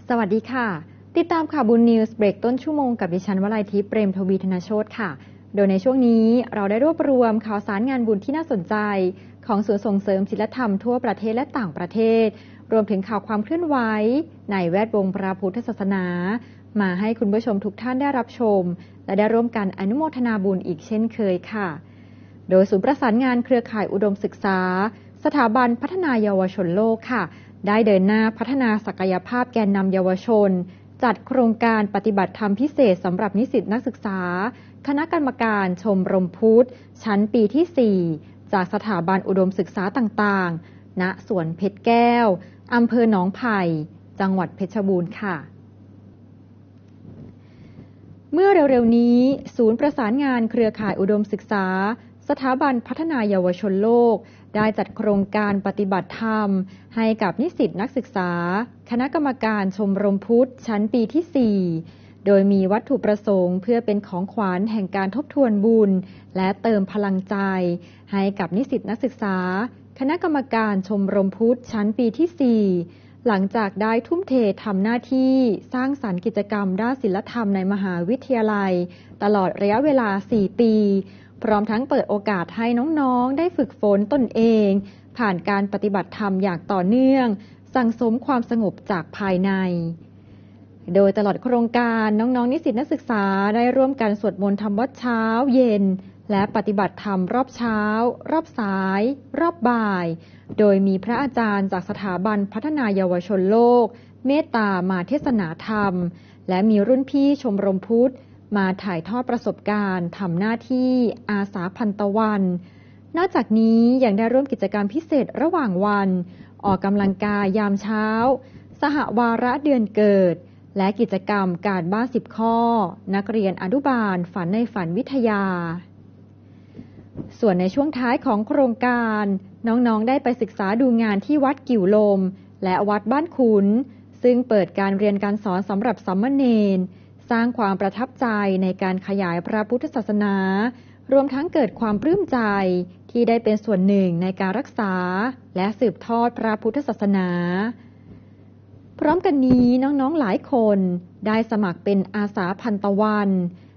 สวัสดีค่ะติดตามข่าวบุญนิวส์เบรกต้นชั่วโมงกับดิฉันวลัยทิพย์เปรมทวีธนโชติค่ะโดยในช่วงนี้เราได้รวบรวมข่าวสารงานบุญที่น่าสนใจของศูนย์ส่งเสริมศีลธรรมทั่วประเทศและต่างประเทศรวมถึงข่าวความเคลื่อนไหวในแวดวงพระพุทธศาสนามาให้คุณผู้ชมทุกท่านได้รับชมและได้ร่วมกันอนุโมทนาบุญอีกเช่นเคยค่ะโดยศูนย์ประสานงานเครือข่ายอุดมศึกษาสถาบันพัฒนาเยาวชนโลกค่ะได้เดินหน้าพัฒนาศักยภาพแกนนำเยาวชนจัดโครงการปฏิบัติธรรมพิเศษสำหรับนิสิตนักศึกษาคณะกรรมการชมรมพุทธชั้นปีที่ 4 จากสถาบันอุดมศึกษาต่างๆณสวนเพชรแก้วอำเภอหนองไผ่จังหวัดเพชรบูรณ์ค่ะเมื่อเร็วๆนี้ศูนย์ประสานงานเครือข่ายอุดมศึกษาสถาบันพัฒนาเยาวชนโลกได้จัดโครงการปฏิบัติธรรมให้กับนิสิตนักศึกษาคณะกรรมการชมรมพุทธชั้นปีที่ 4 โดยมีวัตถุประสงค์เพื่อเป็นของขวัญแห่งการทบทวนบุญและเติมพลังใจให้กับนิสิตนักศึกษาคณะกรรมการชมรมพุทธชั้นปีที่ 4 หลังจากได้ทุ่มเททำหน้าที่สร้างสรรค์กิจกรรมด้านศีลธรรมในมหาวิทยาลัยตลอดระยะเวลา 4 ปีพร้อมทั้งเปิดโอกาสให้น้องๆได้ฝึกฝนตนเองผ่านการปฏิบัติธรรมอย่างต่อเนื่องสั่งสมความสงบจากภายในโดยตลอดโครงการน้องๆนิสิตนักศึกษาได้ร่วมกันสวดมนต์ทำวัดเช้าเย็นและปฏิบัติธรรมรอบเช้ารอบสายรอบบ่ายโดยมีพระอาจารย์จากสถาบันพัฒนาเยาวชนโลกเมตตามาเทศนาธรรมและมีรุ่นพี่ชมรมพุทธมาถ่ายทอดประสบการณ์ทำหน้าที่อาสาพันตะวันนอกจากนี้ยังได้ร่วมกิจกรรมพิเศษระหว่างวันออกกำลังกายยามเช้าสหวาระเดือนเกิดและกิจกรรมการบ้าน10 ข้อนักเรียนอนุบาลฝันในฝันวิทยาส่วนในช่วงท้ายของโครงการน้องๆได้ไปศึกษาดูงานที่วัดกิ่วลมและวัดบ้านขุนซึ่งเปิดการเรียนการสอนสำหรับสามเณรสร้างความประทับใจในการขยายพระพุทธศาสนารวมทั้งเกิดความปลื้มใจที่ได้เป็นส่วนหนึ่งในการรักษาและสืบทอดพระพุทธศาสนาพร้อมกันนี้น้องๆหลายคนได้สมัครเป็นอาสาพันตะวัน